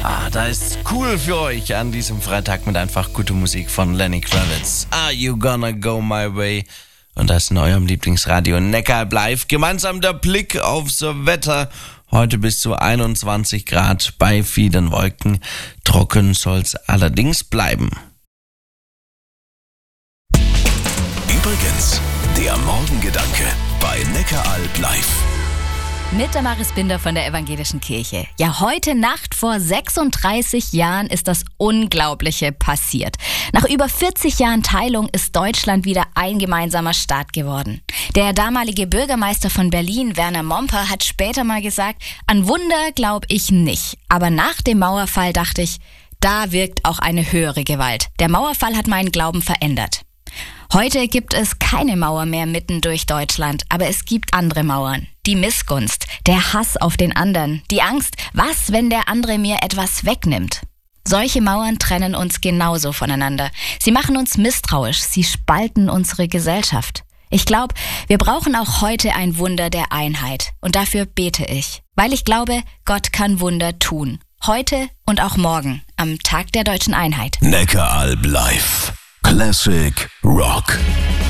Da ist cool für euch an diesem Freitag mit einfach gute Musik von Lenny Kravitz. Are You Gonna Go My Way? Und das in eurem Lieblingsradio Neckaralb live. Gemeinsam der Blick aufs Wetter. Heute bis zu 21 Grad bei vielen Wolken. Trocken soll's allerdings bleiben. Übrigens, der Morgengedanke bei Neckaralb live. Mit der Maris Binder von der Evangelischen Kirche. Ja, heute Nacht vor 36 Jahren ist das Unglaubliche passiert. Nach über 40 Jahren Teilung ist Deutschland wieder ein gemeinsamer Staat geworden. Der damalige Bürgermeister von Berlin, Werner Momper, hat später mal gesagt, an Wunder glaube ich nicht. Aber nach dem Mauerfall dachte ich, da wirkt auch eine höhere Gewalt. Der Mauerfall hat meinen Glauben verändert. Heute gibt es keine Mauer mehr mitten durch Deutschland, aber es gibt andere Mauern. Die Missgunst, der Hass auf den anderen, die Angst, was, wenn der andere mir etwas wegnimmt? Solche Mauern trennen uns genauso voneinander. Sie machen uns misstrauisch, sie spalten unsere Gesellschaft. Ich glaube, wir brauchen auch heute ein Wunder der Einheit. Und dafür bete ich, weil ich glaube, Gott kann Wunder tun. Heute und auch morgen, am Tag der deutschen Einheit. Neckaralb live. Classic Rock.